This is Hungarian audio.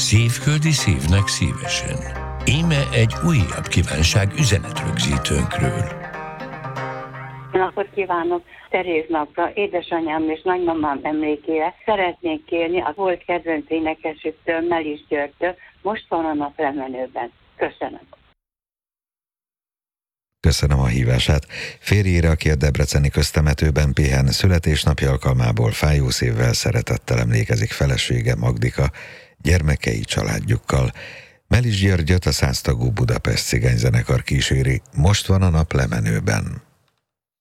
Szívföldi szívnek szívesen. Íme egy újabb kívánság üzenetrögzítőnkről. Napot kívánok! Teréznapra édesanyám és nagymamám emlékére szeretnék kérni a volt kedvenc énekesüktől, Melis Györgytől, Most van a nap lemenőben. Köszönöm. Köszönöm a hívását. Férjére, aki a debreceni köztemetőben pihen, születésnapja alkalmából fájó szívvel szeretettel emlékezik felesége Magdika, gyermekei családjukkal. Melis Györgyöt a 100 tagú Budapest Cigányzenekar kíséri Most van a nap lemenőben.